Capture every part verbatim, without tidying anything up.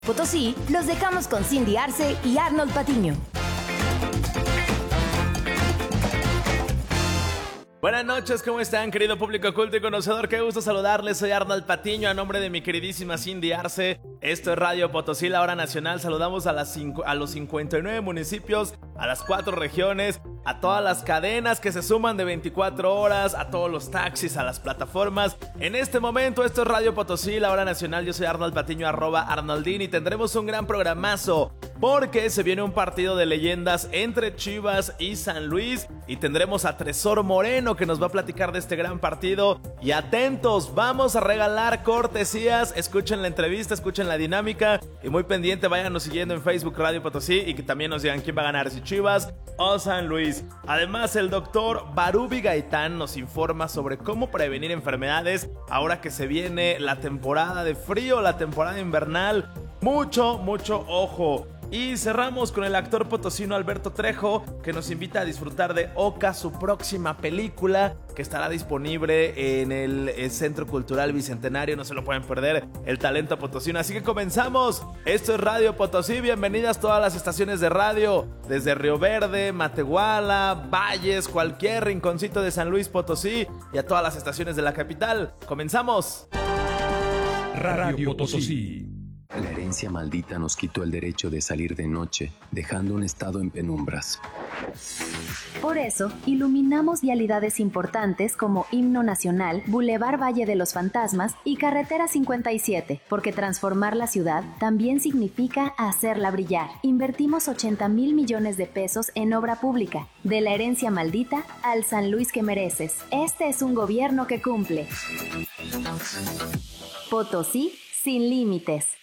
Potosí, los dejamos con Cindy Arce y Arnold Patiño. Buenas noches, ¿cómo están, querido público culto y conocedor? Qué gusto saludarles, soy Arnold Patiño, a nombre de mi queridísima Cindy Arce. Esto es Radio Potosí, la hora nacional. Saludamos a, las cinco, a los cincuenta y nueve municipios, a las cuatro regiones, a todas las cadenas que se suman de veinticuatro horas, a todos los taxis, a las plataformas. En este momento, esto es Radio Potosí, la hora nacional. Yo soy Arnold Patiño, arroba Arnoldín, y tendremos un gran programazo, porque se viene un partido de leyendas entre Chivas y San Luis, y tendremos a Tresor Moreno que nos va a platicar de este gran partido. Y atentos, vamos a regalar cortesías. Escuchen la entrevista, escuchen la dinámica, y muy pendiente, váyanos siguiendo en Facebook Radio Potosí, y que también nos digan quién va a ganar, si Chivas o San Luis. Además, el doctor Barubi Gaitán nos informa sobre cómo prevenir enfermedades ahora que se viene la temporada de frío, la temporada invernal. Mucho, mucho ojo. Y cerramos con el actor potosino Alberto Trejo, que nos invita a disfrutar de Oca, su próxima película, que estará disponible en el Centro Cultural Bicentenario. No se lo pueden perder, el talento potosino. Así que comenzamos. Esto es Radio Potosí. Bienvenidas todas las estaciones de radio, desde Río Verde, Matehuala, Valles, cualquier rinconcito de San Luis Potosí, y a todas las estaciones de la capital. Comenzamos. Radio Potosí. La herencia maldita nos quitó el derecho de salir de noche, dejando un estado en penumbras. Por eso, iluminamos vialidades importantes como Himno Nacional, Boulevard Valle de los Fantasmas y Carretera cincuenta y siete, porque transformar la ciudad también significa hacerla brillar. Invertimos ochenta mil millones de pesos en obra pública, de la herencia maldita al San Luis que mereces. Este es un gobierno que cumple. Potosí sin límites.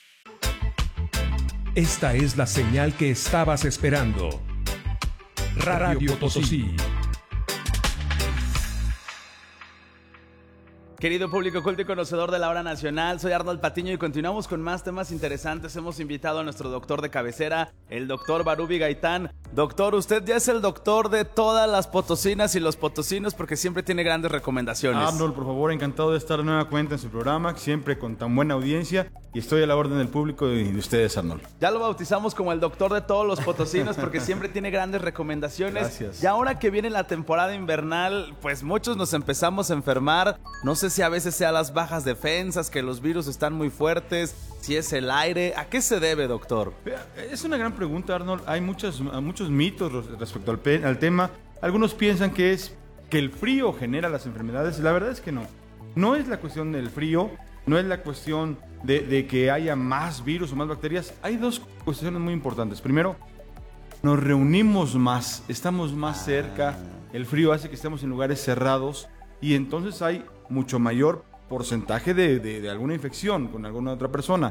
Esta es la señal que estabas esperando. Radio Potosí. Querido público culto y conocedor de la hora nacional, soy Arnold Patiño y continuamos con más temas interesantes. Hemos invitado a nuestro doctor de cabecera, el doctor Barubi Gaitán. Doctor, usted ya es el doctor de todas las potosinas y los potosinos, porque siempre tiene grandes recomendaciones. Arnold, por favor, encantado de estar de nueva cuenta en su programa, siempre con tan buena audiencia, y estoy a la orden del público y de ustedes, Arnold. Ya lo bautizamos como el doctor de todos los potosinos, porque siempre tiene grandes recomendaciones. Gracias. Y ahora que viene la temporada invernal, pues muchos nos empezamos a enfermar. No sé si a veces sea las bajas defensas, que los virus están muy fuertes, si es el aire. ¿A qué se debe, doctor? Es una gran pregunta, Arnold. Hay muchos, muchos mitos respecto al, pe- al tema. Algunos piensan que es que el frío genera las enfermedades. La verdad es que no. No es la cuestión del frío, no es la cuestión de, de que haya más virus o más bacterias. Hay dos cuestiones muy importantes. Primero, nos reunimos más, estamos más cerca. El frío hace que estemos en lugares cerrados y entonces hay mucho mayor porcentaje de, de, de alguna infección con alguna otra persona.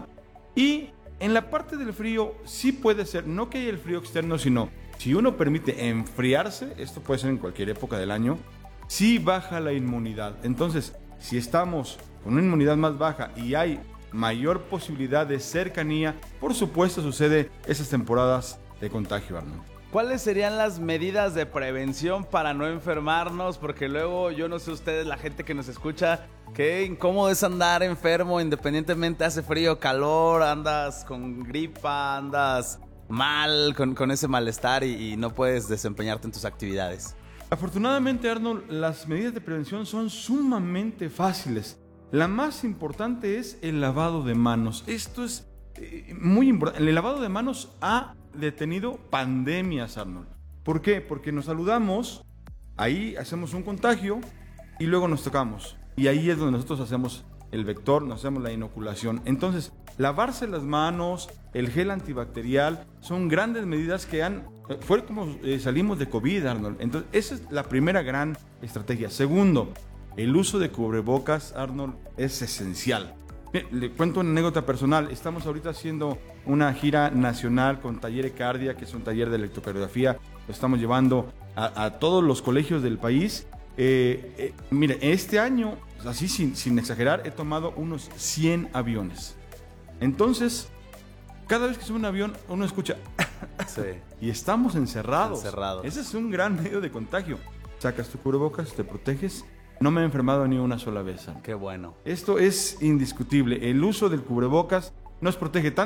Y en la parte del frío sí puede ser, no que haya el frío externo, sino si uno permite enfriarse, esto puede ser en cualquier época del año, sí baja la inmunidad. Entonces, si estamos con una inmunidad más baja y hay mayor posibilidad de cercanía, por supuesto sucede esas temporadas de contagio, Arnold. ¿Cuáles serían las medidas de prevención para no enfermarnos? Porque luego, yo no sé ustedes, la gente que nos escucha, qué incómodo es andar enfermo, independientemente hace frío, calor, andas con gripa, andas mal, con, con ese malestar y, y no puedes desempeñarte en tus actividades. Afortunadamente, Arnold, las medidas de prevención son sumamente fáciles. La más importante es el lavado de manos. Esto es eh, muy importante. El lavado de manos ha detenido pandemias, Arnold. ¿Por qué? Porque nos saludamos, ahí hacemos un contagio y luego nos tocamos. Y ahí es donde nosotros hacemos el vector, nos hacemos la inoculación. Entonces, lavarse las manos, el gel antibacterial, son grandes medidas que han... Fue como eh, salimos de COVID, Arnold. Entonces, esa es la primera gran estrategia. Segundo, el uso de cubrebocas, Arnold, es esencial. Le cuento una anécdota personal. Estamos ahorita haciendo una gira nacional con Taller Cardia, que es un taller de electrocardiografía. Lo estamos llevando a, a todos los colegios del país. Eh, eh, mire, este año, así sin, sin exagerar, he tomado unos cien aviones. Entonces, cada vez que sube un avión, uno escucha... Sí. Y estamos encerrados. Encerrados. Ese es un gran medio de contagio. Sacas tu cubrebocas, te proteges. No me he enfermado ni una sola vez. Qué bueno. Esto es indiscutible. El uso del cubrebocas nos protege tanto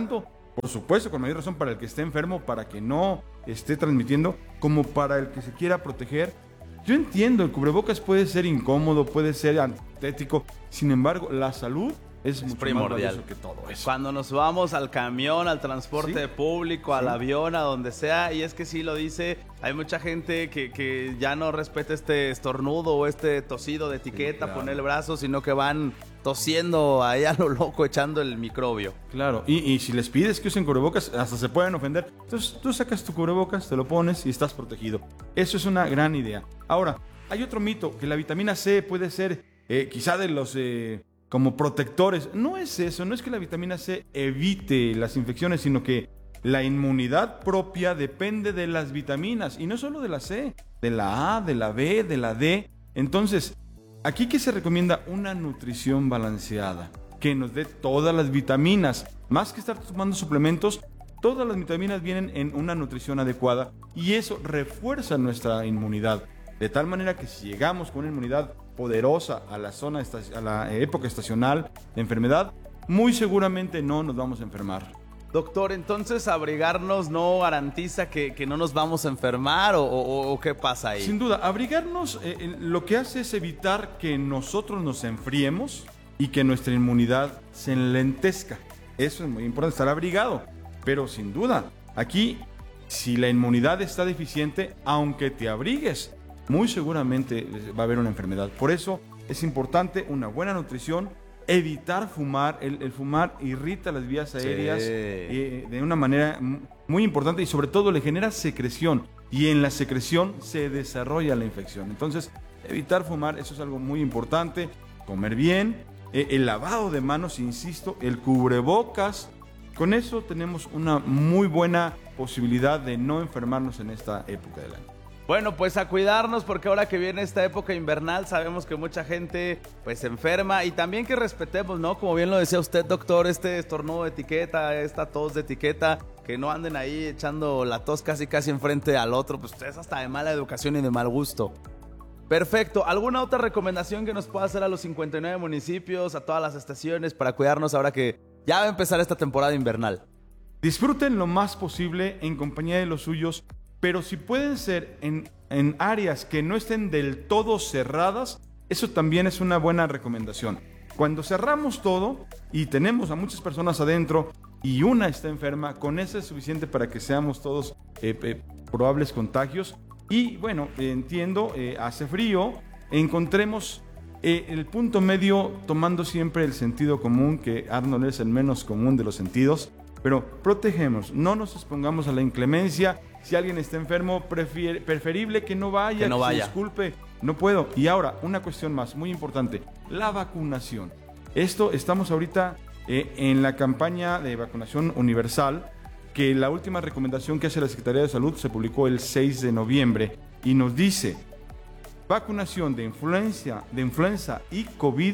por supuesto, con mayor razón para el que esté enfermo, para que no esté transmitiendo, como para el que se quiera proteger. Yo entiendo, el cubrebocas puede ser incómodo, puede ser antitético, sin embargo, la salud es, es mucho primordial. más valioso que todo eso. Cuando nos vamos al camión, al transporte ¿Sí? público, al ¿Sí? avión, a donde sea, y es que sí lo dice, hay mucha gente que, que ya no respeta este estornudo o este tosido de etiqueta, Sí, claro. poner el brazo, sino que van tosiendo ahí a lo loco, echando el microbio. Claro, y, y si les pides que usen cubrebocas, hasta se pueden ofender. Entonces tú sacas tu cubrebocas, te lo pones y estás protegido. Eso es una gran idea. Ahora, hay otro mito, que la vitamina C puede ser eh, quizá de los... Eh, como protectores. No es eso, no es que la vitamina C evite las infecciones, sino que la inmunidad propia depende de las vitaminas, y no solo de la C, de la A, de la B, de la D. Entonces, aquí que se recomienda una nutrición balanceada, que nos dé todas las vitaminas, más que estar tomando suplementos, todas las vitaminas vienen en una nutrición adecuada, y eso refuerza nuestra inmunidad, de tal manera que si llegamos con una inmunidad poderosa a la zona, a la época estacional de enfermedad, muy seguramente no nos vamos a enfermar. Doctor, entonces abrigarnos no garantiza que, que no nos vamos a enfermar o, o, o qué pasa ahí. Sin duda, abrigarnos eh, lo que hace es evitar que nosotros nos enfriemos y que nuestra inmunidad se enlentezca. Eso es muy importante, estar abrigado. Pero sin duda, aquí, si la inmunidad está deficiente, aunque te abrigues, muy seguramente va a haber una enfermedad. Por eso es importante una buena nutrición, evitar fumar. El, el fumar irrita las vías aéreas, sí. eh, de una manera muy importante, y sobre todo le genera secreción, y en la secreción se desarrolla la infección. Entonces, evitar fumar, eso es algo muy importante. Comer bien, eh, el lavado de manos, insisto, el cubrebocas. Con eso tenemos una muy buena posibilidad de no enfermarnos en esta época del año. Bueno, pues a cuidarnos, porque ahora que viene esta época invernal sabemos que mucha gente pues se enferma, y también que respetemos, ¿no? Como bien lo decía usted, doctor, este estornudo de etiqueta, esta tos de etiqueta, que no anden ahí echando la tos casi casi enfrente al otro, pues es hasta de mala educación y de mal gusto. Perfecto. ¿Alguna otra recomendación que nos pueda hacer a los cincuenta y nueve municipios, a todas las estaciones, para cuidarnos ahora que ya va a empezar esta temporada invernal? Disfruten lo más posible en compañía de los suyos, pero si pueden ser en, en áreas que no estén del todo cerradas, eso también es una buena recomendación. Cuando cerramos todo y tenemos a muchas personas adentro y una está enferma, con eso es suficiente para que seamos todos eh, eh, probables contagios. Y bueno, eh, entiendo, eh, hace frío, encontremos eh, el punto medio tomando siempre el sentido común, que Arnold es el menos común de los sentidos, pero protegemos, no nos expongamos a la inclemencia. Si alguien está enfermo, prefiere, preferible que no vaya, que no que vaya. se disculpe. No puedo. Y ahora, una cuestión más, muy importante, la vacunación. Esto, estamos ahorita eh, en la campaña de vacunación universal, que la última recomendación que hace la Secretaría de Salud se publicó el seis de noviembre, y nos dice: vacunación de influenza, de influenza y COVID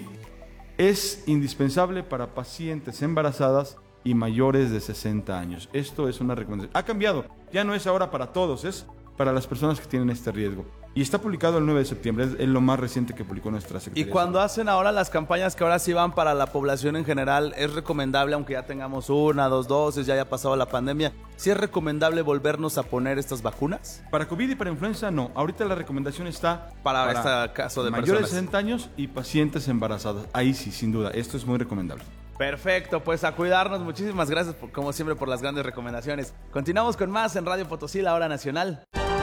es indispensable para pacientes embarazadas y mayores de sesenta años. Esto es una recomendación. Ha cambiado, ya no es ahora para todos, es para las personas que tienen este riesgo. Y está publicado el nueve de septiembre, es, es lo más reciente que publicó nuestra Secretaría. Y cuando hacen ahora las campañas que ahora sí van para la población en general, ¿es recomendable, aunque ya tengamos una, dos dosis, ya haya pasado la pandemia, sí es recomendable volvernos a poner estas vacunas? Para COVID y para influenza no. Ahorita la recomendación está para, para este caso de mayores personas de sesenta años y pacientes embarazadas. Ahí sí, sin duda, esto es muy recomendable. Perfecto, pues a cuidarnos. Muchísimas gracias, por, como siempre, por las grandes recomendaciones. Continuamos con más en Radio Potosí, la hora nacional.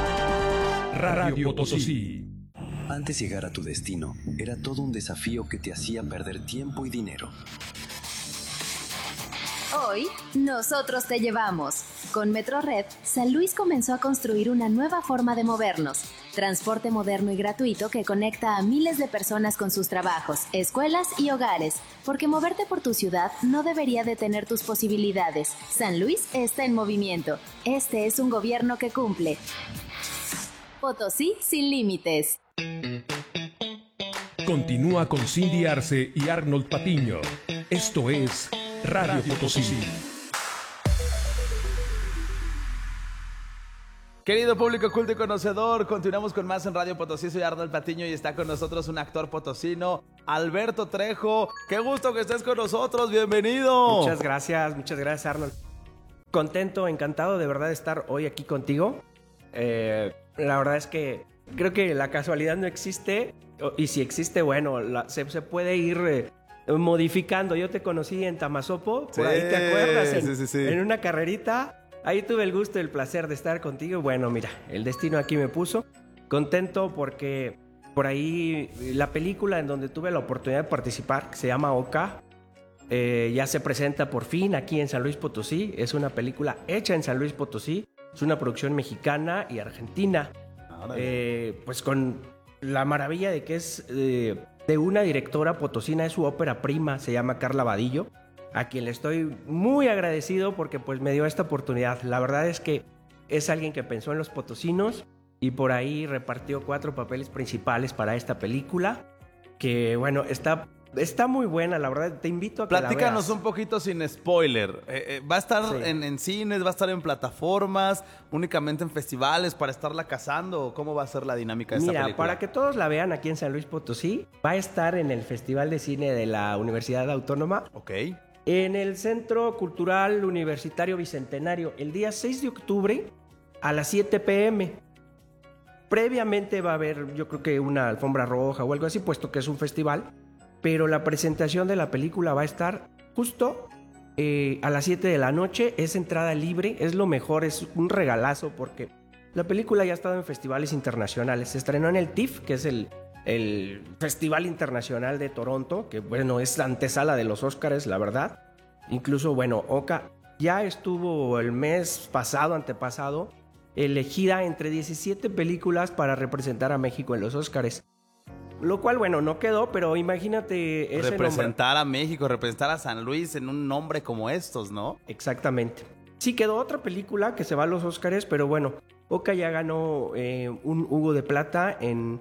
Radio Potosí. Antes llegar a tu destino era todo un desafío que te hacía perder tiempo y dinero. Hoy, nosotros te llevamos. Con Metrored, San Luis comenzó a construir una nueva forma de movernos. Transporte moderno y gratuito que conecta a miles de personas con sus trabajos, escuelas y hogares. Porque moverte por tu ciudad no debería detener tus posibilidades. San Luis está en movimiento. Este es un gobierno que cumple. Potosí sin límites. Continúa con Cindy Arce y Arnold Patiño. Esto es Radio Potosí. Querido público culto y conocedor, continuamos con más en Radio Potosí. Soy Arnold Patiño y está con nosotros un actor potosino, Alberto Trejo. ¡Qué gusto que estés con nosotros! ¡Bienvenido! Muchas gracias, muchas gracias, Arnold. contento, encantado de verdad de estar hoy aquí contigo. Eh, la verdad es que creo que la casualidad no existe, y si existe, bueno, la, se, se puede ir eh, modificando. Yo te conocí en Tamazopo, por Sí, ahí te acuerdas, en, sí, sí, sí. en una carrerita. Ahí tuve el gusto y el placer de estar contigo. Bueno, mira, el destino aquí me puso. Contento porque por ahí la película en donde tuve la oportunidad de participar, que se llama Oka, eh, ya se presenta por fin aquí en San Luis Potosí. Es una película hecha en San Luis Potosí. Es una producción mexicana y argentina. Eh, pues con la maravilla de que es eh, de una directora potosina, es su ópera prima, se llama Carla Vadillo, a quien le estoy muy agradecido porque pues me dio esta oportunidad. La verdad es que es alguien que pensó en los potosinos y por ahí repartió cuatro papeles principales para esta película, que bueno, está, está muy buena, la verdad, te invito a que Platícanos la veas. un poquito sin spoiler. Eh, eh, ¿Va a estar Sí. en, en cines, va a estar en plataformas, únicamente en festivales para estarla cazando? ¿O cómo va a ser la dinámica de esta Mira, película? para que todos la vean aquí en San Luis Potosí, va a estar en el Festival de Cine de la Universidad Autónoma, Ok. en el Centro Cultural Universitario Bicentenario, el día seis de octubre a las siete pe eme. Previamente va a haber, yo creo que una alfombra roja o algo así, puesto que es un festival, pero la presentación de la película va a estar justo eh, a las siete de la noche. Es entrada libre, es lo mejor, es un regalazo porque la película ya ha estado en festivales internacionales. Se estrenó en el T I F, que es el, el Festival Internacional de Toronto, que bueno, es la antesala de los Óscares, la verdad. Incluso, bueno, Oka ya estuvo el mes pasado, antepasado, elegida entre diecisiete películas para representar a México en los Óscares. Lo cual, bueno, no quedó, pero imagínate ese Representar nombre. a México, representar a San Luis en un nombre como estos, ¿no? Exactamente. Sí, quedó otra película que se va a los Óscares, pero bueno, Oka ya ganó eh, un Hugo de Plata en,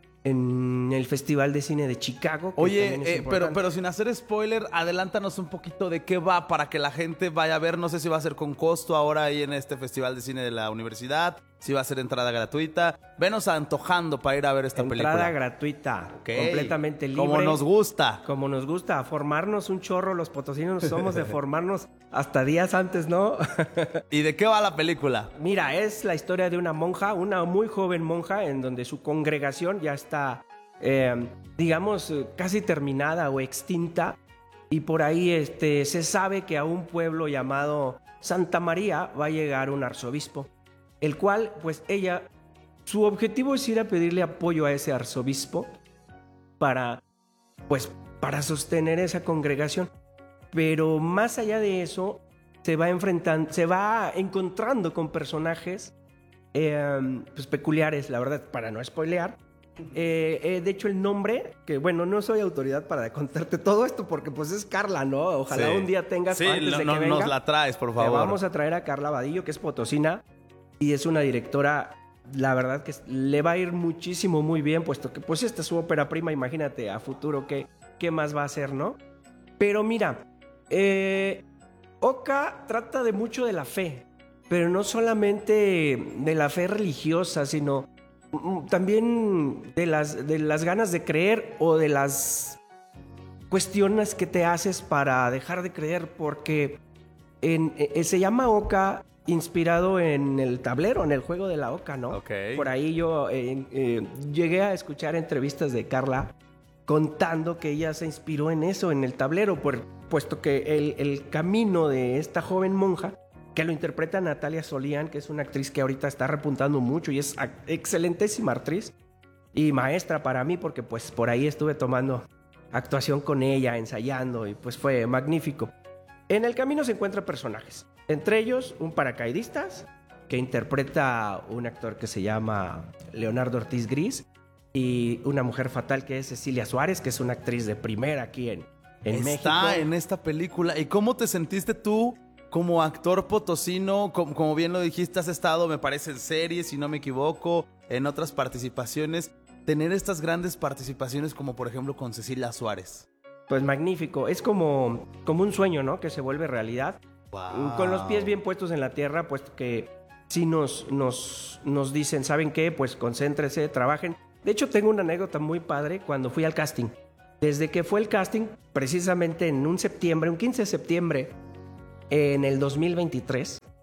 en el Festival de Cine de Chicago. que Oye, también es eh, pero, importante. pero sin hacer spoiler, adelántanos un poquito de qué va para que la gente vaya a ver. No sé si va a ser con costo ahora ahí en este Festival de Cine de la universidad, si va a ser entrada gratuita. Venos antojando para ir a ver esta Entrada película. gratuita, Ok. completamente libre. Como nos gusta. Como nos gusta, formarnos un chorro, los potosinos somos de formarnos hasta días antes, ¿no? ¿Y de qué va la película? Mira, es la historia de una monja, una muy joven monja, en donde su congregación ya está, eh, digamos, eh, casi terminada o extinta. Y por ahí este, se sabe que a un pueblo llamado Santa María va a llegar un arzobispo, el cual, pues ella, su objetivo es ir a pedirle apoyo a ese arzobispo para, pues, para sostener esa congregación. Pero más allá de eso, se va enfrentando, se va encontrando con personajes eh, pues, peculiares, la verdad, para no spoilear. Eh, eh, de hecho, el nombre, que bueno, no soy autoridad para contarte todo esto porque pues es Carla, ¿no? Ojalá Sí. un día tengas Sí, antes no- de no- que venga. nos la traes, por Le favor. vamos a traer a Carla Vadillo, que es potosina y es una directora, la verdad que le va a ir muchísimo muy bien, puesto que pues esta es su ópera prima, imagínate a futuro qué, qué más va a hacer, ¿no? Pero mira, eh, Oka trata de mucho de la fe, pero no solamente de la fe religiosa, sino mm, también de las, de las ganas de creer o de las cuestiones que te haces para dejar de creer, porque en, eh, se llama Oka inspirado en el tablero, en el juego de la Oca, ¿no? Ok. Por ahí yo eh, eh, llegué a escuchar entrevistas de Carla contando que ella se inspiró en eso, en el tablero, por, puesto que el, el camino de esta joven monja, que lo interpreta Natalia Solián, que es una actriz que ahorita está repuntando mucho y es a- excelentísima actriz y maestra para mí, porque pues por ahí estuve tomando actuación con ella, ensayando, y pues fue magnífico. En el camino se encuentran personajes, entre ellos un paracaidistas que interpreta un actor que se llama Leonardo Ortiz Gris, y una mujer fatal que es Cecilia Suárez, que es una actriz de primera aquí en, en Está México. en esta película. ¿Y cómo te sentiste tú como actor potosino? Como, como bien lo dijiste, has estado, me parece, en series, si no me equivoco, en otras participaciones. Tener estas grandes participaciones como por ejemplo con Cecilia Suárez. Pues magnífico, es como, como un sueño, ¿no? Que se vuelve realidad. Wow. Con los pies bien puestos en la tierra, puesto que sí nos, nos, nos dicen, ¿saben qué? Pues concéntrense, trabajen. De hecho, tengo una anécdota muy padre cuando fui al casting. Desde que fue el casting, precisamente en un septiembre, un quince de septiembre, en el dos mil veintitrés,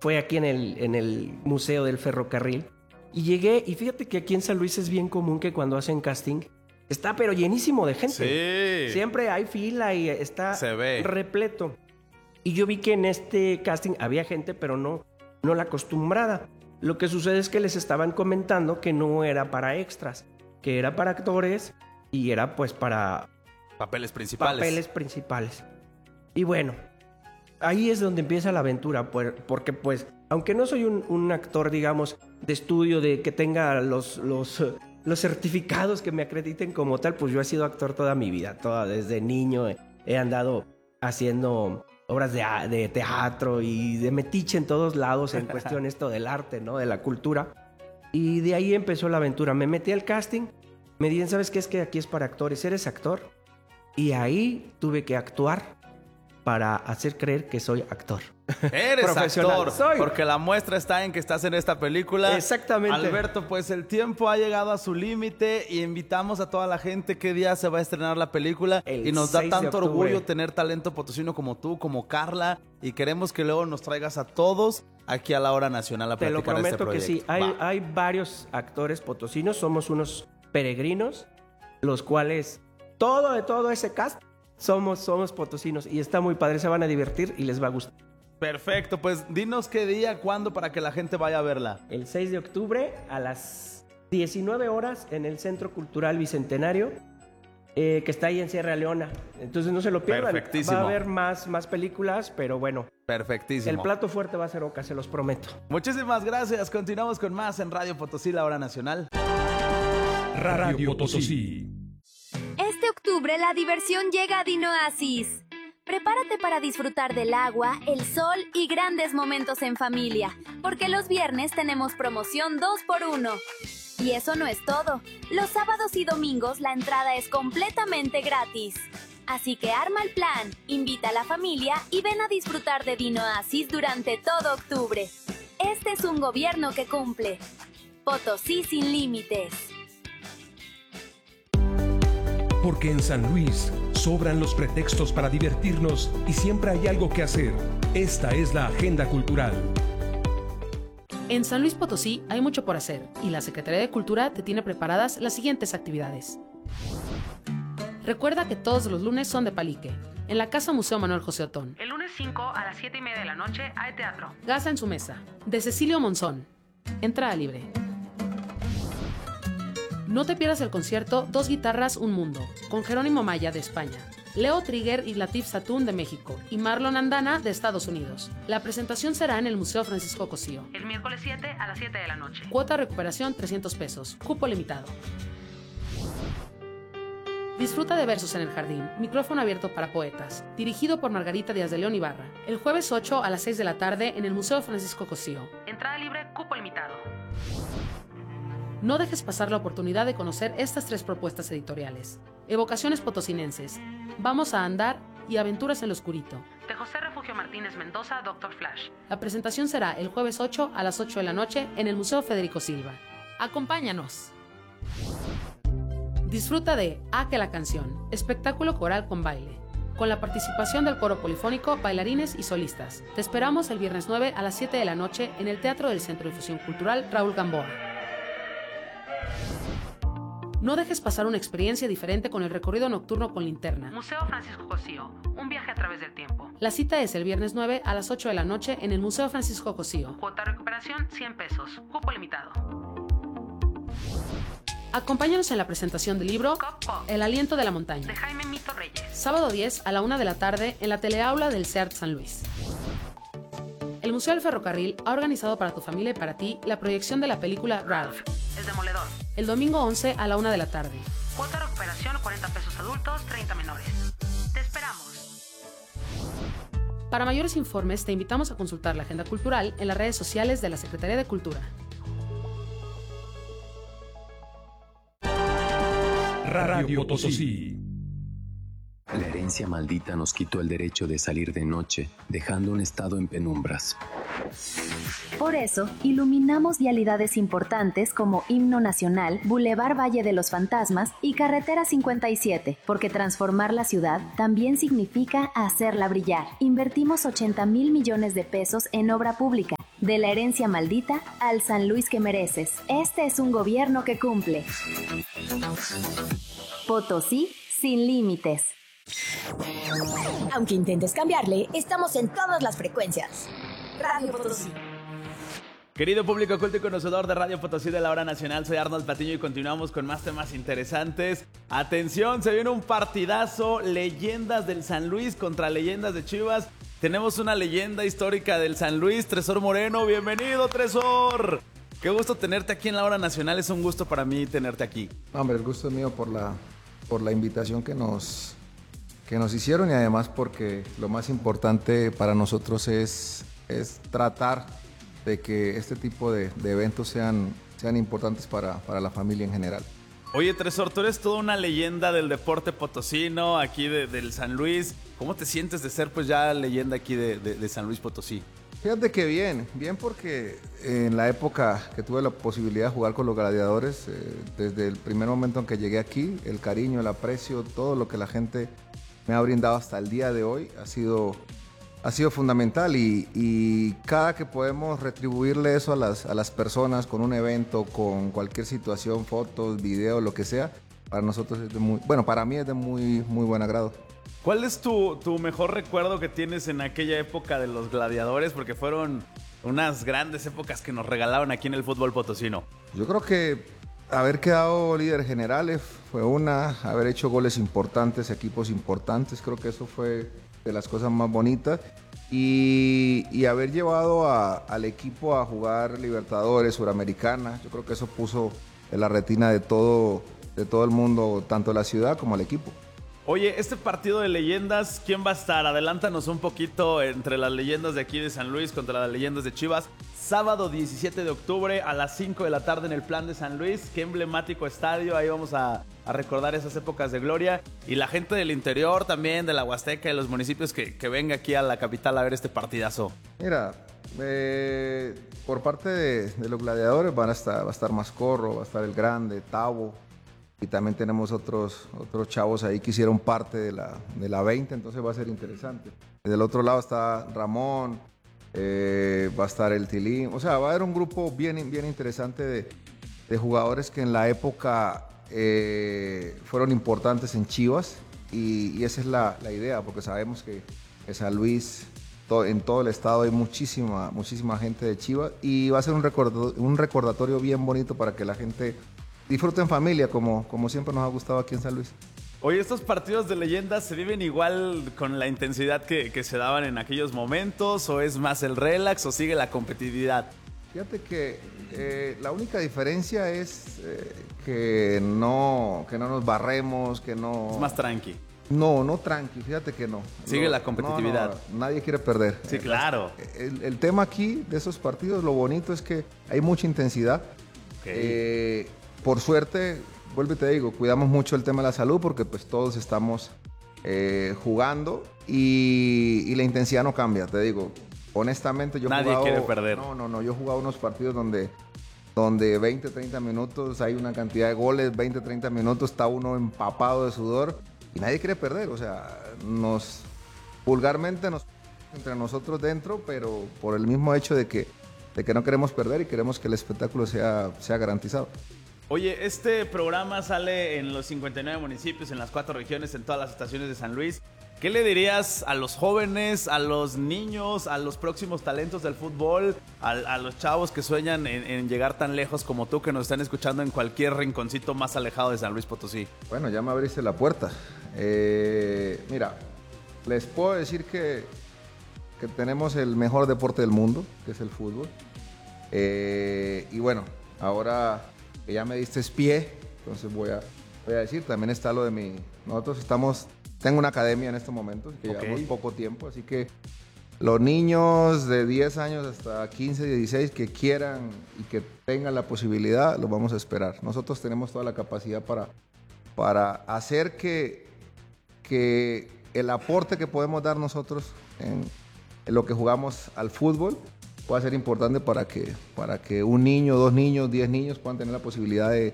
fue aquí en el, en el Museo del Ferrocarril. Y llegué, y fíjate que aquí en San Luis es bien común que cuando hacen casting, está pero llenísimo de gente. Sí. Siempre hay fila y está Se ve. repleto. Y yo vi que en este casting había gente, pero no, no la acostumbrada. Lo que sucede es que les estaban comentando que no era para extras, que era para actores y era pues para Papeles principales. papeles principales. Y bueno, ahí es donde empieza la aventura, pues, porque pues, aunque no soy un, un actor, digamos, de estudio, de que tenga los, los, los certificados que me acrediten como tal, pues yo he sido actor toda mi vida, toda desde niño he, he andado haciendo obras de, de teatro y de metiche en todos lados en cuestión esto del arte, ¿no? De la cultura. Y de ahí empezó la aventura. Me metí al casting, me dijeron, ¿sabes qué? Es que aquí es para actores, ¿eres actor? Y ahí tuve que actuar para hacer creer que soy actor. Eres Profesional. actor, Soy. porque la muestra está en que estás en esta película. Exactamente. Alberto, pues el tiempo ha llegado a su límite y invitamos a toda la gente qué día se va a estrenar la película. El y nos da seis de tanto octubre. orgullo tener talento potosino como tú, como Carla, y queremos que luego nos traigas a todos aquí a la Hora Nacional a Te lo platicar de este prometo que proyecto. sí. Hay, Va. hay varios actores potosinos, somos unos peregrinos, los cuales todo de todo ese cast somos, somos potosinos y está muy padre, se van a divertir y les va a gustar. Perfecto, pues dinos qué día, cuándo, para que la gente vaya a verla. El seis de octubre a las diecinueve horas en el Centro Cultural Bicentenario, eh, que está ahí en Sierra Leona. Entonces no se lo pierdan. Perfectísimo. Va a haber más, más películas, pero bueno, Perfectísimo. el plato fuerte va a ser Oca, se los prometo. Muchísimas gracias. Continuamos con más en Radio Potosí, la Hora Nacional. Radio Potosí. Este octubre la diversión llega a Dinoasis. Prepárate para disfrutar del agua, el sol y grandes momentos en familia, porque los viernes tenemos promoción dos por uno. Y eso no es todo. Los sábados y domingos la entrada es completamente gratis. Así que arma el plan, invita a la familia y ven a disfrutar de Dinoasis durante todo octubre. Este es un gobierno que cumple. Potosí sin límites. Porque en San Luis sobran los pretextos para divertirnos y siempre hay algo que hacer. Esta es la agenda cultural. En San Luis Potosí hay mucho por hacer y la Secretaría de Cultura te tiene preparadas las siguientes actividades. Recuerda que todos los lunes son de Palique, en la Casa Museo Manuel José Otón. El lunes cinco a las siete y media de la noche hay teatro. Gaza en su mesa, de Cecilio Monzón. Entrada libre. No te pierdas el concierto Dos Guitarras, Un Mundo, con Jerónimo Maya de España, Leo Trigger y Latif Satún de México y Marlon Andana de Estados Unidos. La presentación será en el Museo Francisco Cosío. El miércoles siete a las siete de la noche. Cuota recuperación trescientos pesos, cupo limitado. Disfruta de Versos en el Jardín, micrófono abierto para poetas, dirigido por Margarita Díaz de León Ibarra, el jueves ocho a las seis de la tarde en el Museo Francisco Cosío. Entrada libre, cupo limitado. No dejes pasar la oportunidad de conocer estas tres propuestas editoriales. Evocaciones potosinenses, Vamos a andar y Aventuras en lo oscurito. De José Refugio Martínez Mendoza, doctor Flash. La presentación será el jueves ocho a las ocho de la noche en el Museo Federico Silva. ¡Acompáñanos! Disfruta de A que la canción, espectáculo coral con baile, con la participación del coro polifónico, bailarines y solistas. Te esperamos el viernes nueve a las siete de la noche en el Teatro del Centro de Difusión Cultural Raúl Gamboa. No dejes pasar una experiencia diferente con el recorrido nocturno con linterna. Museo Francisco Cosío, un viaje a través del tiempo. La cita es el viernes nueve a las ocho de la noche en el Museo Francisco Cosío. Cuota recuperación cien pesos, cupo limitado. Acompáñanos en la presentación del libro Cop Pop, El aliento de la montaña. de Jaime Mito Reyes. Sábado diez a la una de la tarde en la teleaula del C E A R T San Luis. El Museo del Ferrocarril ha organizado para tu familia y para ti la proyección de la película Ralph, El Demoledor. el domingo once a la una de la tarde. Cuota recuperación cuarenta pesos adultos, treinta menores. Te esperamos. Para mayores informes te invitamos a consultar la agenda cultural en las redes sociales de la Secretaría de Cultura. Radio Potosí. La herencia maldita nos quitó el derecho de salir de noche, dejando un estado en penumbras. Por eso, iluminamos vialidades importantes como Himno Nacional, Boulevard Valle de los Fantasmas y Carretera cincuenta y siete, porque transformar la ciudad también significa hacerla brillar. Invertimos ochenta mil millones de pesos en obra pública. De la herencia maldita al San Luis que mereces. Este es un gobierno que cumple. Potosí sin límites. Aunque intentes cambiarle, estamos en todas las frecuencias. Radio Potosí. Querido público culto y conocedor de Radio Potosí de la Hora Nacional, soy Arnold Patiño y continuamos con más temas interesantes. Atención, se viene un partidazo, leyendas del San Luis contra leyendas de Chivas. Tenemos una leyenda histórica del San Luis, Tresor Moreno. Bienvenido, Tresor. Qué gusto tenerte aquí en la Hora Nacional, es un gusto para mí tenerte aquí. Hombre, el gusto es mío por la, por la invitación que nos, que nos hicieron y además porque lo más importante para nosotros es, es tratar de que este tipo de, de eventos sean, sean importantes para, para la familia en general. Oye, Tresor, tú eres toda una leyenda del deporte potosino, aquí de, del San Luis. ¿Cómo te sientes de ser pues ya leyenda aquí de, de, de San Luis Potosí? Fíjate que bien, bien porque en la época que tuve la posibilidad de jugar con los gladiadores, eh, desde el primer momento en que llegué aquí, el cariño, el aprecio, todo lo que la gente me ha brindado hasta el día de hoy ha sido... ha sido fundamental y, y cada que podemos retribuirle eso a las, a las personas con un evento, con cualquier situación, fotos, videos, lo que sea, para nosotros es de muy, bueno, para mí es de muy, muy buen agrado. ¿Cuál es tu, tu mejor recuerdo que tienes en aquella época de los gladiadores? Porque fueron unas grandes épocas que nos regalaron aquí en el fútbol potosino. Yo creo que haber quedado líder generales fue una, haber hecho goles importantes, equipos importantes, creo que eso fue de las cosas más bonitas y, y haber llevado a, al equipo a jugar Libertadores, Suramericana, yo creo que eso puso en la retina de todo, de todo el mundo, tanto la ciudad como el equipo. Oye, este partido de leyendas, ¿quién va a estar? Adelántanos un poquito entre las leyendas de aquí de San Luis contra las leyendas de Chivas. Sábado diecisiete de octubre a las cinco de la tarde en el Plan de San Luis. Qué emblemático estadio, ahí vamos a, a recordar esas épocas de gloria. Y la gente del interior también, de la Huasteca y de los municipios que, que venga aquí a la capital a ver este partidazo. Mira, eh, por parte de, de los gladiadores van a estar, va a estar Mascorro, va a estar El Grande, Tavo. Y también tenemos otros, otros chavos ahí que hicieron parte de la, de la veinte, entonces va a ser interesante. Del otro lado está Ramón, eh, va a estar el Tilín, o sea, va a haber un grupo bien, bien interesante de, de jugadores que en la época eh, fueron importantes en Chivas y, y esa es la, la idea, porque sabemos que en San Luis, to, en todo el estado hay muchísima, muchísima gente de Chivas y va a ser un recordatorio, un recordatorio bien bonito para que la gente disfruten en familia, como, como siempre nos ha gustado aquí en San Luis. Oye, ¿estos partidos de leyendas se viven igual con la intensidad que, que se daban en aquellos momentos? ¿O es más el relax o sigue la competitividad? Fíjate que eh, la única diferencia es eh, que, no, que no nos barremos, que no... Es más tranqui. No, no tranqui, fíjate que no. Sigue no, la competitividad. No, no, nadie quiere perder. Sí, claro. El, el tema aquí de esos partidos, lo bonito es que hay mucha intensidad. Okay. Eh, Por suerte, vuelvo y te digo, cuidamos mucho el tema de la salud porque pues todos estamos eh, jugando y, y la intensidad no cambia, te digo. Honestamente, yo he Nadie jugado... quiere perder. No, no, no, yo he jugado unos partidos donde, donde veinte, treinta minutos hay una cantidad de goles, veinte, treinta minutos está uno empapado de sudor y nadie quiere perder. O sea, nos vulgarmente nos entre nosotros dentro, pero por el mismo hecho de que, de que no queremos perder y queremos que el espectáculo sea, sea garantizado. Oye, este programa sale en los cincuenta y nueve municipios, en las cuatro regiones, en todas las estaciones de San Luis. ¿Qué le dirías a los jóvenes, a los niños, a los próximos talentos del fútbol, a, a los chavos que sueñan en, en llegar tan lejos como tú, que nos están escuchando en cualquier rinconcito más alejado de San Luis Potosí? Bueno, ya me abriste la puerta. Eh, mira, les puedo decir que, que tenemos el mejor deporte del mundo, que es el fútbol. Eh, y bueno, ahora... que ya me diste pie, entonces voy a, voy a decir, también está lo de mi, nosotros estamos, tengo una academia en estos momentos, que okay. llevamos poco tiempo, así que los niños de diez años hasta quince, dieciséis que quieran y que tengan la posibilidad, los vamos a esperar. Nosotros tenemos toda la capacidad para, para hacer que, que el aporte que podemos dar nosotros en, en lo que jugamos al fútbol, pueda ser importante para que, para que un niño, dos niños, diez niños puedan tener la posibilidad de,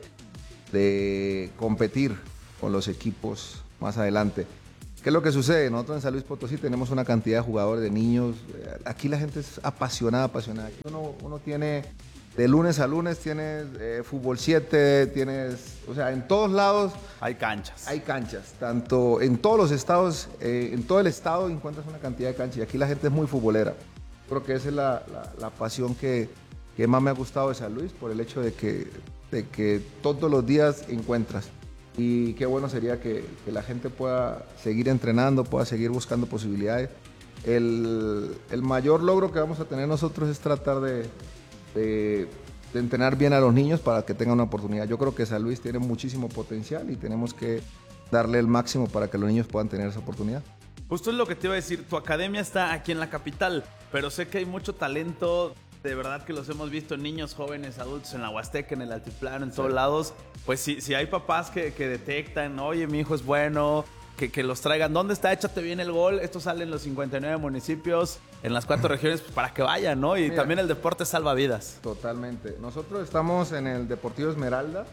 de competir con los equipos más adelante. ¿Qué es lo que sucede? Nosotros en San Luis Potosí tenemos una cantidad de jugadores, de niños. Aquí la gente es apasionada, apasionada. Aquí uno, uno tiene, de lunes a lunes, tienes eh, fútbol siete, tienes, o sea, en todos lados. Hay canchas. Hay canchas, tanto en todos los estados, eh, en todo el estado encuentras una cantidad de canchas. Y aquí la gente es muy futbolera. Creo que esa es la, la, la pasión que, que más me ha gustado de San Luis, por el hecho de que, de que todos los días encuentras. Y qué bueno sería que, que la gente pueda seguir entrenando, pueda seguir buscando posibilidades. El, el mayor logro que vamos a tener nosotros es tratar de, de, de entrenar bien a los niños para que tengan una oportunidad. Yo creo que San Luis tiene muchísimo potencial y tenemos que darle el máximo para que los niños puedan tener esa oportunidad. Justo es lo que te iba a decir, tu academia está aquí en la capital, pero sé que hay mucho talento. De verdad que los hemos visto, niños, jóvenes, adultos, en la Huasteca, en el Altiplano, en todos sí. lados. Pues si, si hay papás que, que detectan, oye, mi hijo es bueno, que, que los traigan. ¿Dónde está? Échate bien el gol. Esto sale en los cincuenta y nueve municipios, en las cuatro regiones, pues para que vayan, ¿no? Y Mira, también el deporte salva vidas. Totalmente. Nosotros estamos en el Deportivo Esmeralda.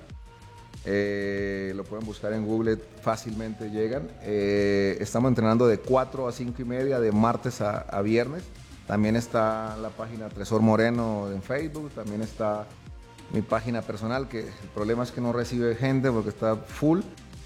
Eh, lo pueden buscar en Google, fácilmente llegan. Eh, estamos entrenando de cuatro a cinco y media, de martes a, a viernes. También está la página Tresor Moreno en Facebook, también está mi página personal, que el problema es que no recibe gente porque está full,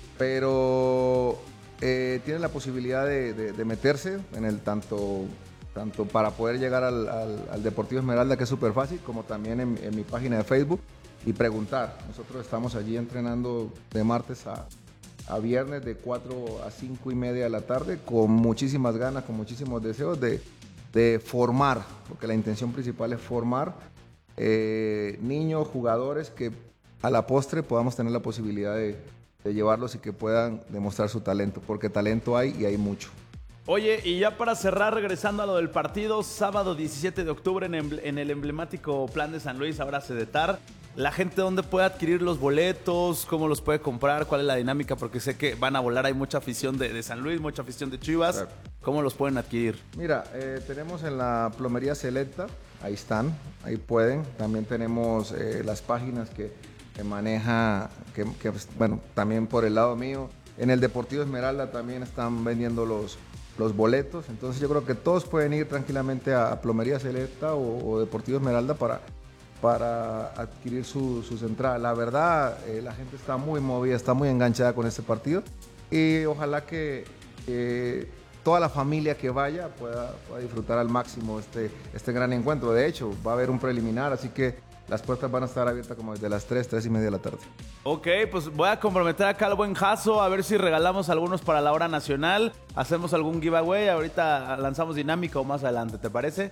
pero eh, tiene la posibilidad de, de, de meterse en el tanto, tanto para poder llegar al, al, al Deportivo Esmeralda, que es súper fácil, como también en, en mi página de Facebook, y preguntar. Nosotros estamos allí entrenando de martes a, a viernes, de cuatro a cinco y media de la tarde, con muchísimas ganas, con muchísimos deseos de de formar, porque la intención principal es formar eh, niños, jugadores que a la postre podamos tener la posibilidad de, de llevarlos y que puedan demostrar su talento, porque talento hay y hay mucho. Oye, y ya para cerrar, regresando a lo del partido, sábado diecisiete de octubre en, en el emblemático Plan de San Luis, ahora Sedetar. La gente, ¿dónde puede adquirir los boletos? ¿Cómo los puede comprar? ¿Cuál es la dinámica? Porque sé que van a volar, hay mucha afición de, de San Luis, mucha afición de Chivas. Claro. ¿Cómo los pueden adquirir? Mira, eh, tenemos en la plomería Selecta, ahí están, ahí pueden. También tenemos eh, las páginas que, que maneja, que, que, bueno, también por el lado mío. En el Deportivo Esmeralda también están vendiendo los, los boletos. Entonces yo creo que todos pueden ir tranquilamente a plomería Selecta o, o Deportivo Esmeralda para... para adquirir su, sus entradas. La verdad, eh, la gente está muy movida, está muy enganchada con este partido y ojalá que eh, toda la familia que vaya pueda, pueda disfrutar al máximo este, este gran encuentro. De hecho, va a haber un preliminar, así que las puertas van a estar abiertas como desde las tres, tres y media de la tarde. Ok, pues voy a comprometer acá al buen Jaso, a ver si regalamos algunos para la hora nacional, hacemos algún giveaway, ahorita lanzamos dinámica o más adelante, ¿te parece?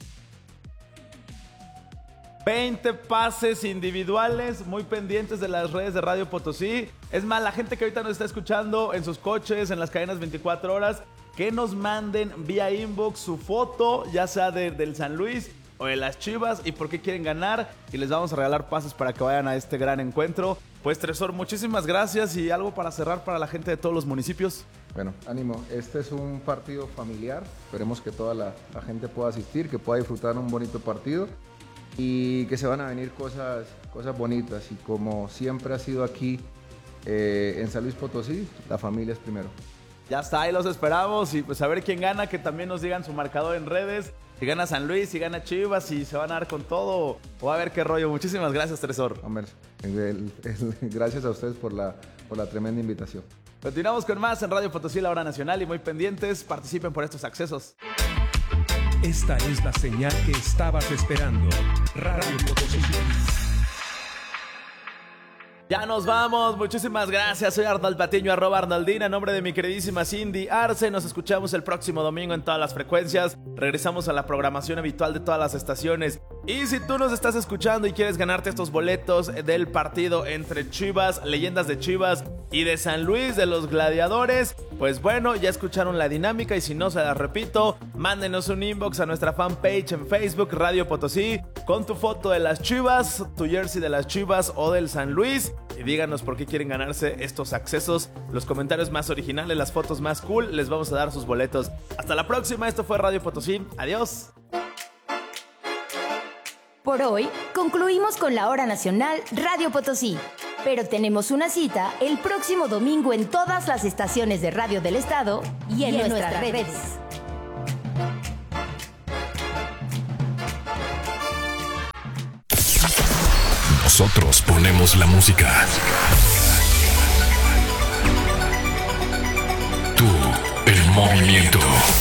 veinte pases individuales, muy pendientes de las redes de Radio Potosí. Es más, la gente que ahorita nos está escuchando en sus coches, en las cadenas veinticuatro horas, que nos manden vía inbox su foto, ya sea de, del San Luis o de las Chivas, y por qué quieren ganar, y les vamos a regalar pases para que vayan a este gran encuentro. Pues Tresor, muchísimas gracias, y algo para cerrar para la gente de todos los municipios. Bueno, ánimo, este es un partido familiar, esperemos que toda la, la gente pueda asistir, que pueda disfrutar un bonito partido y que se van a venir cosas, cosas bonitas, y como siempre ha sido aquí eh, en San Luis Potosí, la familia es primero. Ya está, ahí los esperamos, y pues a ver quién gana, que también nos digan su marcador en redes, si gana San Luis, si gana Chivas, si se van a dar con todo, o a ver qué rollo. Muchísimas gracias, Tresor. Hombre, el, el, el, gracias a ustedes por la, por la tremenda invitación. Continuamos con más en Radio Potosí, la hora nacional, y muy pendientes, participen por estos accesos. Esta es la señal que estabas esperando. Radio Potosí. Ya nos vamos, muchísimas gracias. Soy Arnold Patiño, arroba Arnoldina, en nombre de mi queridísima Cindy Arce. Nos escuchamos el próximo domingo en todas las frecuencias. Regresamos a la programación habitual de todas las estaciones. Y si tú nos estás escuchando y quieres ganarte estos boletos del partido entre Chivas, leyendas de Chivas, y de San Luis, de los Gladiadores, pues bueno, ya escucharon la dinámica, y si no se la repito, mándenos un inbox a nuestra fanpage en Facebook, Radio Potosí, con tu foto de las Chivas, tu jersey de las Chivas o del San Luis, y díganos por qué quieren ganarse estos accesos, los comentarios más originales, las fotos más cool, les vamos a dar sus boletos. Hasta la próxima, esto fue Radio Potosí, adiós. Por hoy, concluimos con la Hora Nacional Radio Potosí. Pero tenemos una cita el próximo domingo en todas las estaciones de radio del estado y en, y en nuestras, nuestras redes. redes. Nosotros ponemos la música. Tú, el movimiento.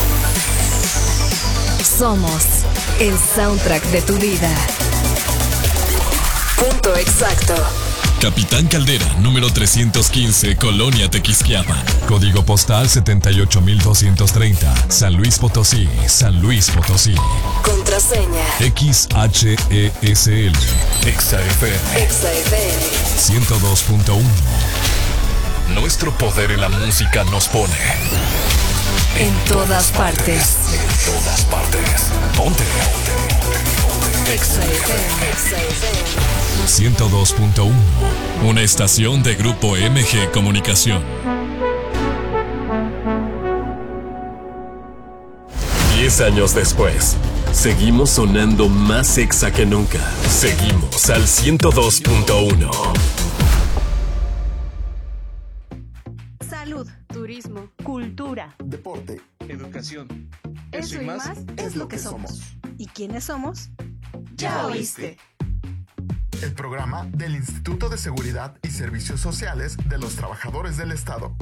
Somos el soundtrack de tu vida. Punto exacto. Capitán Caldera, número trescientos quince, Colonia Tequisquiapan. Código postal setenta y ocho mil doscientos treinta, San Luis Potosí, San Luis Potosí. Contraseña X H E S L, Exa F M, Exa F M ciento dos punto uno. Nuestro poder en la música nos pone en, en todas partes. En todas partes. Ponte. Exa F M, Exa F M ciento dos punto uno, una estación de Grupo M G Comunicación. Diez años después, seguimos sonando más exa que nunca. Seguimos al ciento dos punto uno. Salud, turismo, cultura, deporte, educación. Eso, Eso y más, más es lo que somos. somos. ¿Y quiénes somos? Ya oíste. El programa del Instituto de Seguridad y Servicios Sociales de los Trabajadores del Estado.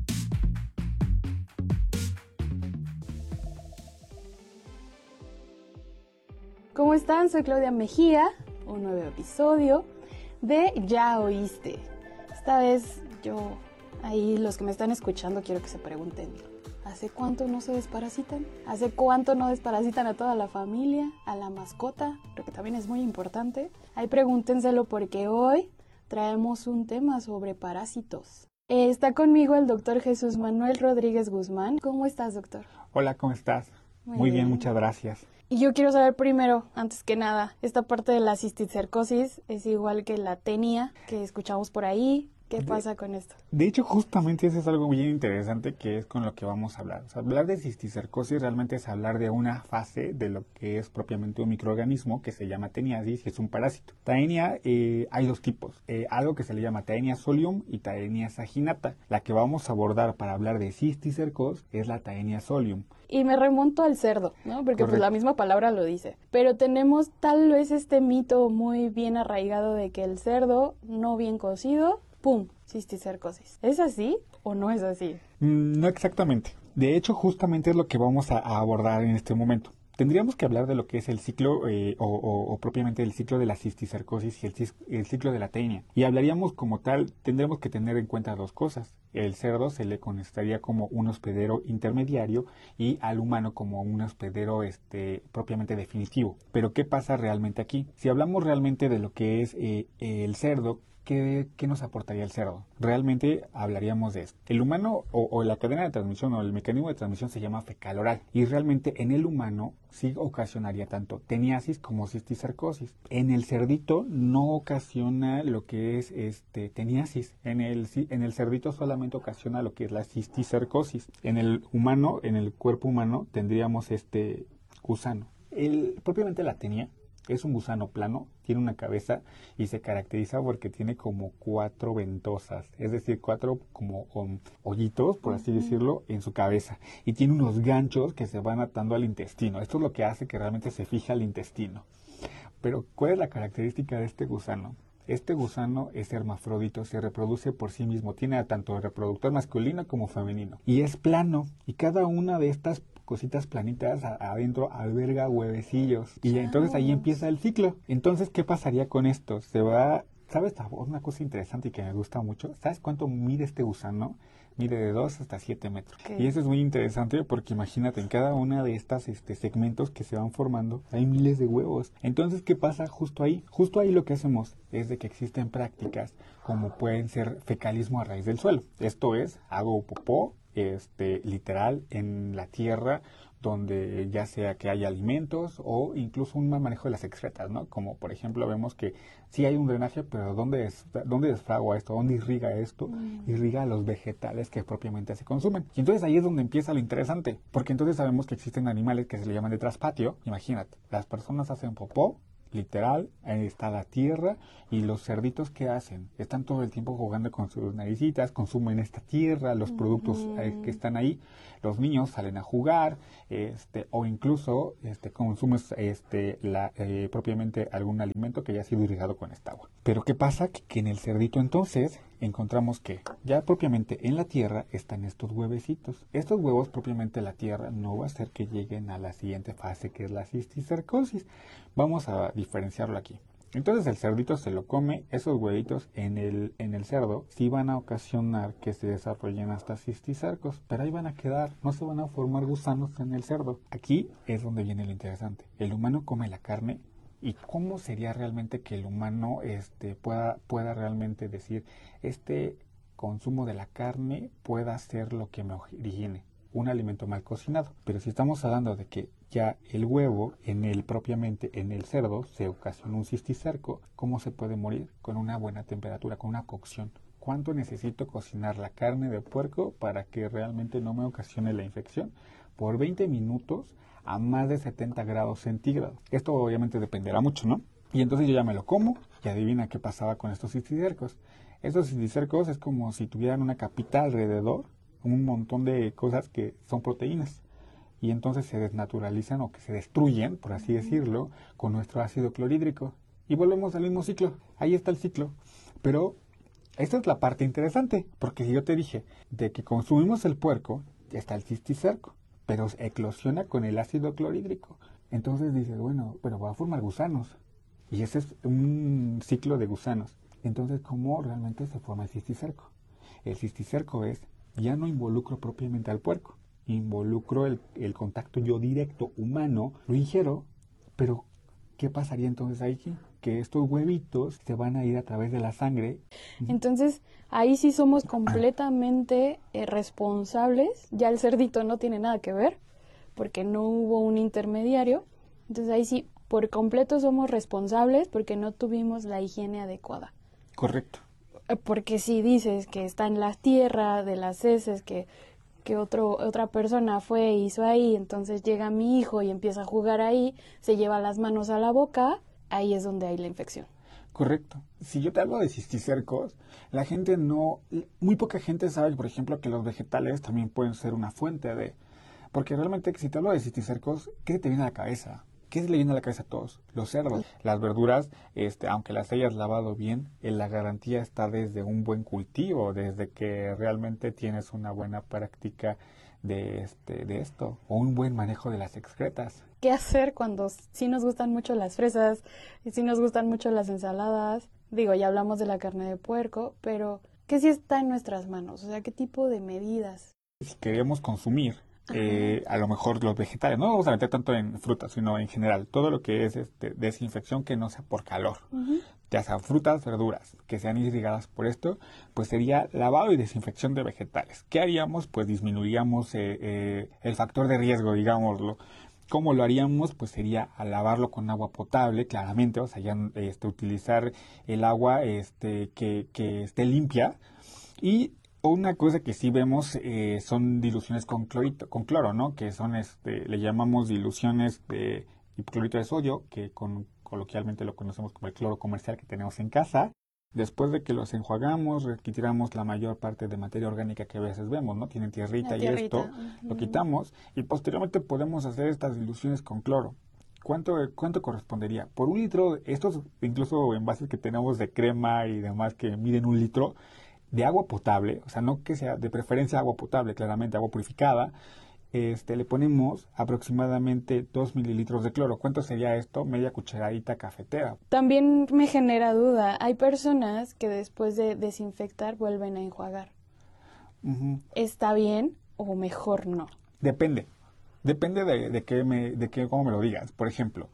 ¿Cómo están? Soy Claudia Mejía, un nuevo episodio de Ya Oíste. Esta vez yo, ahí los que me están escuchando, quiero que se pregunten, ¿hace cuánto no se desparasitan? ¿Hace cuánto no desparasitan a toda la familia, a la mascota? Creo que también es muy importante. Ahí pregúntenselo porque hoy traemos un tema sobre parásitos. Eh, está conmigo el doctor Jesús Manuel Rodríguez Guzmán. ¿Cómo estás, doctor? Hola, ¿cómo estás? Muy, Muy bien. bien, muchas gracias. Y yo quiero saber primero, antes que nada, esta parte de la cisticercosis es igual que la tenia que escuchamos por ahí. ¿Qué pasa con esto? De hecho, justamente eso es algo bien interesante que es con lo que vamos a hablar. O sea, hablar de cisticercosis realmente es hablar de una fase de lo que es propiamente un microorganismo que se llama teniasis, que es un parásito. Taenia, eh, hay dos tipos. Eh, algo que se le llama Taenia solium y Taenia saginata. La que vamos a abordar para hablar de cisticercosis es la Taenia solium. Y me remonto al cerdo, ¿no? Porque pues la misma palabra lo dice. Pero tenemos tal vez este mito muy bien arraigado de que el cerdo no bien cocido, ¡pum!, cisticercosis. ¿Es así o no es así? Mm, no exactamente. De hecho, justamente es lo que vamos a, a abordar en este momento. Tendríamos que hablar de lo que es el ciclo eh, o, o, o propiamente el ciclo de la cisticercosis y el, el ciclo de la tenia. Y hablaríamos como tal, tendremos que tener en cuenta dos cosas. El cerdo se le consideraría como un hospedero intermediario y al humano como un hospedero este, propiamente definitivo. Pero ¿qué pasa realmente aquí? Si hablamos realmente de lo que es eh, el cerdo, ¿Qué, ¿qué nos aportaría el cerdo? Realmente hablaríamos de esto. El humano o, o la cadena de transmisión o el mecanismo de transmisión se llama fecal oral y realmente en el humano sí ocasionaría tanto teniasis como cisticercosis. En el cerdito no ocasiona lo que es este teniasis. En el, en el cerdito solamente ocasiona lo que es la cisticercosis. En el humano, en el cuerpo humano, tendríamos este gusano. El, propiamente la tenia es un gusano plano, tiene una cabeza y se caracteriza porque tiene como cuatro ventosas, es decir, cuatro como um, hoyitos, por así decirlo, en su cabeza. Y tiene unos ganchos que se van atando al intestino. Esto es lo que hace que realmente se fije al intestino. Pero, ¿cuál es la característica de este gusano? Este gusano es hermafrodito, se reproduce por sí mismo, tiene tanto reproductor masculino como femenino. Y es plano, y cada una de estas cositas planitas a, adentro alberga huevecillos. Y entonces ahí empieza el ciclo. Entonces, ¿qué pasaría con esto? Se va... ¿Sabes una cosa interesante y que me gusta mucho? ¿Sabes cuánto mide este gusano? Mide de dos hasta siete metros. Okay. Y eso es muy interesante porque imagínate, en cada una de estas este, segmentos que se van formando hay miles de huevos. Entonces, ¿qué pasa justo ahí? Justo ahí lo que hacemos es de que existen prácticas como pueden ser fecalismo a raíz del suelo. Esto es, hago popó, este, literal, en la tierra, donde ya sea que haya alimentos o incluso un mal manejo de las excretas, ¿no? Como por ejemplo vemos que sí hay un drenaje, pero ¿dónde, es, dónde desfragua esto? ¿Dónde irriga esto? Mm. Irriga los vegetales que propiamente se consumen. Y entonces ahí es donde empieza lo interesante, porque entonces sabemos que existen animales que se le llaman de traspatio. Imagínate, las personas hacen popó literal, ahí está la tierra y los cerditos ¿qué hacen? Están todo el tiempo jugando con sus naricitas, consumen esta tierra, los productos uh-huh. eh, que están ahí, los niños salen a jugar, este, o incluso este, consumes este, la, eh, propiamente algún alimento que ya ha sido irrigado con esta agua. Pero ¿qué pasa? Que, que en el cerdito entonces encontramos que ya propiamente en la tierra están estos huevecitos. Estos huevos propiamente la tierra no va a hacer que lleguen a la siguiente fase, que es la cisticercosis. Vamos a diferenciarlo aquí. Entonces el cerdito se lo come, esos huevitos en el, en el cerdo sí van a ocasionar que se desarrollen hasta cisticercos, pero ahí van a quedar, no se van a formar gusanos en el cerdo. Aquí es donde viene lo interesante. El humano come la carne. ¿Y cómo sería realmente que el humano este, pueda, pueda realmente decir, este consumo de la carne pueda ser lo que me origine un alimento mal cocinado? Pero si estamos hablando de que ya el huevo, en el propiamente en el cerdo, se ocasiona un cisticerco, ¿cómo se puede morir? Con una buena temperatura, con una cocción. ¿Cuánto necesito cocinar la carne de puerco para que realmente no me ocasione la infección? Por veinte minutos a más de setenta grados centígrados. Esto obviamente dependerá mucho, ¿no? Y entonces yo ya me lo como y adivina qué pasaba con estos cisticercos. Estos cisticercos es como si tuvieran una capita alrededor, un montón de cosas que son proteínas. Y entonces se desnaturalizan o que se destruyen, por así decirlo, con nuestro ácido clorhídrico. Y volvemos al mismo ciclo. Ahí está el ciclo. Pero esta es la parte interesante, porque si yo te dije de que consumimos el puerco, ya está el cisticerco, pero eclosiona con el ácido clorhídrico. Entonces dices, bueno, pero va a formar gusanos. Y ese es un ciclo de gusanos. Entonces, ¿cómo realmente se forma el cisticerco? El cisticerco es, ya no involucro propiamente al puerco, involucro el, el contacto yo directo humano, lo ingiero, pero ¿qué pasaría entonces ahí? Que estos huevitos se van a ir a través de la sangre. Entonces, ahí sí somos completamente eh, responsables. Ya el cerdito no tiene nada que ver, porque no hubo un intermediario. Entonces, ahí sí, por completo somos responsables porque no tuvimos la higiene adecuada. Correcto. Porque si dices que está en la tierra de las heces, que, que otro, otra persona fue e hizo ahí, entonces llega mi hijo y empieza a jugar ahí, se lleva las manos a la boca, ahí es donde hay la infección. Correcto. Si yo te hablo de cisticercos, la gente no, muy poca gente sabe, por ejemplo, que los vegetales también pueden ser una fuente de, porque realmente si te hablo de cisticercos, ¿qué te viene a la cabeza? ¿Qué se le viene a la cabeza a todos? Los cerdos. Las verduras, este, aunque las hayas lavado bien, la garantía está desde un buen cultivo, desde que realmente tienes una buena práctica de, este, de esto, o un buen manejo de las excretas. ¿Qué hacer cuando sí nos gustan mucho las fresas, y sí nos gustan mucho las ensaladas? Digo, ya hablamos de la carne de puerco, pero ¿qué sí está en nuestras manos? O sea, ¿qué tipo de medidas? Si queremos consumir Eh, a lo mejor los vegetales, no vamos a meter tanto en frutas, sino en general, todo lo que es este, desinfección que no sea por calor, uh-huh. ya sean frutas, verduras, que sean irrigadas por esto, pues sería lavado y desinfección de vegetales. ¿Qué haríamos? Pues disminuiríamos eh, eh, el factor de riesgo, digámoslo. ¿Cómo lo haríamos? Pues sería a lavarlo con agua potable, claramente, o sea, ya este, utilizar el agua este, que, que esté limpia. Y una cosa que sí vemos eh, son diluciones con clorito, con cloro, ¿no? Que son, este, le llamamos diluciones de hipoclorito de sodio, que con, coloquialmente lo conocemos como el cloro comercial que tenemos en casa. Después de que los enjuagamos, retiramos la mayor parte de materia orgánica que a veces vemos, ¿no? Tienen tierrita, tierrita. y esto, uh-huh. lo quitamos y posteriormente podemos hacer estas diluciones con cloro. ¿Cuánto, ¿Cuánto correspondería? Por un litro, estos incluso envases que tenemos de crema y demás que miden un litro, de agua potable, o sea, no que sea de preferencia agua potable, claramente agua purificada, este, le ponemos aproximadamente dos mililitros de cloro. ¿Cuánto sería esto? Media cucharadita cafetera. También me genera duda, hay personas que después de desinfectar vuelven a enjuagar. Uh-huh. ¿Está bien o mejor no? Depende. Depende de, de, qué me, de qué, cómo me lo digas. Por ejemplo,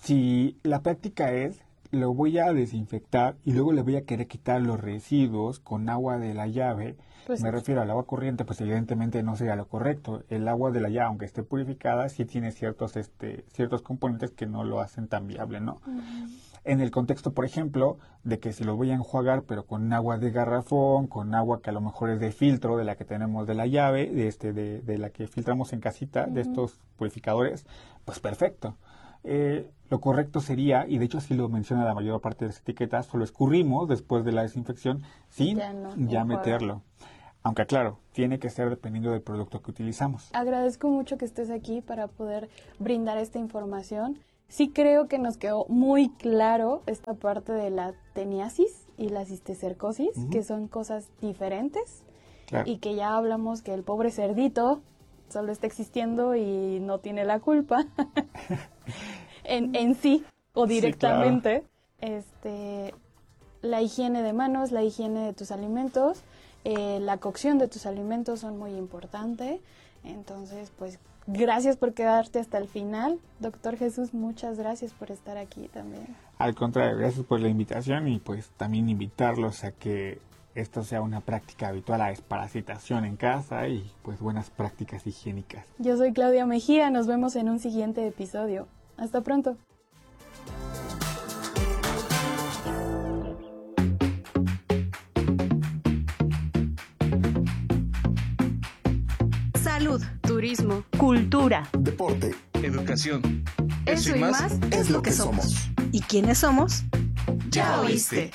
si la práctica es, lo voy a desinfectar y luego le voy a querer quitar los residuos con agua de la llave, pues me refiero al agua corriente, pues evidentemente no sería lo correcto. El agua de la llave, aunque esté purificada, sí tiene ciertos, este, ciertos componentes que no lo hacen tan viable, ¿no? Uh-huh. En el contexto, por ejemplo, de que si lo voy a enjuagar, pero con agua de garrafón, con agua que a lo mejor es de filtro, de la que tenemos de la llave, de, este, de, de la que filtramos en casita, uh-huh. de estos purificadores, pues perfecto. eh, lo correcto sería, y de hecho así lo menciona la mayor parte de las etiquetas, solo escurrimos después de la desinfección sin Ya no, ya mejor. meterlo. Aunque claro, tiene que ser dependiendo del producto que utilizamos. Agradezco mucho que estés aquí para poder brindar esta información. Sí creo que nos quedó muy claro esta parte de la teniasis y la cisticercosis, Ujú. que son cosas diferentes. Claro. Y que ya hablamos que el pobre cerdito solo está existiendo y no tiene la culpa en, en sí o directamente. Sí, claro. Este, la higiene de manos, la higiene de tus alimentos, eh, la cocción de tus alimentos son muy importantes. Entonces, pues, gracias por quedarte hasta el final. Doctor Jesús, muchas gracias por estar aquí también. Al contrario, gracias por la invitación y pues también invitarlos a que esto sea una práctica habitual, a desparasitación en casa y pues buenas prácticas higiénicas. Yo soy Claudia Mejía, nos vemos en un siguiente episodio. Hasta pronto. Salud, turismo, cultura, deporte, educación. Eso, Eso y más, más es lo que somos. somos. ¿Y quiénes somos? Ya oíste.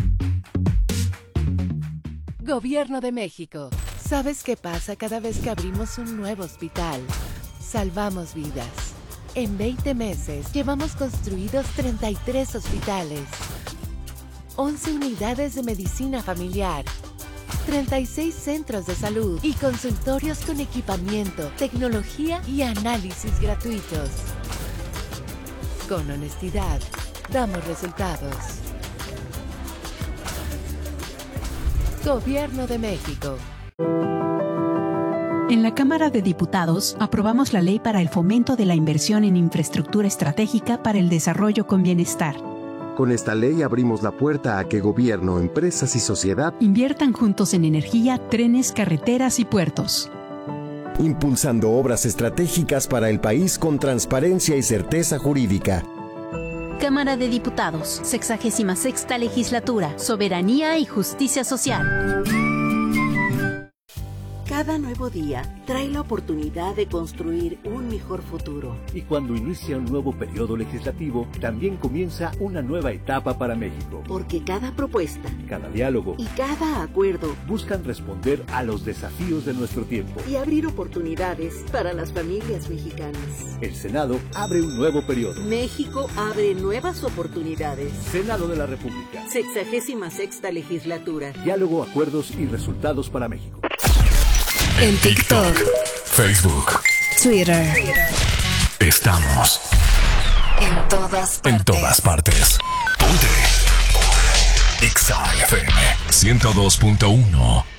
Gobierno de México. ¿Sabes qué pasa cada vez que abrimos un nuevo hospital? Salvamos vidas. En veinte meses llevamos construidos treinta y tres hospitales, once unidades de medicina familiar, treinta y seis centros de salud y consultorios con equipamiento, tecnología y análisis gratuitos. Con honestidad, damos resultados. Gobierno de México. En la Cámara de Diputados aprobamos la Ley para el Fomento de la Inversión en Infraestructura Estratégica para el Desarrollo con Bienestar. Con esta ley abrimos la puerta a que gobierno, empresas y sociedad inviertan juntos en energía, trenes, carreteras y puertos, impulsando obras estratégicas para el país con transparencia y certeza jurídica. Cámara de Diputados, sexagésima sexta Legislatura, Soberanía y Justicia Social. Cada nuevo día trae la oportunidad de construir un mejor futuro. Y cuando inicia un nuevo periodo legislativo, también comienza una nueva etapa para México. Porque cada propuesta, cada diálogo y cada acuerdo buscan responder a los desafíos de nuestro tiempo y abrir oportunidades para las familias mexicanas. El Senado abre un nuevo periodo. México abre nuevas oportunidades. Senado de la República. Sexagésima sexta Legislatura. Diálogo, acuerdos y resultados para México. En TikTok, Facebook, Twitter. Estamos en todas partes. En todas partes. Ponte. Exa F M ciento dos punto uno.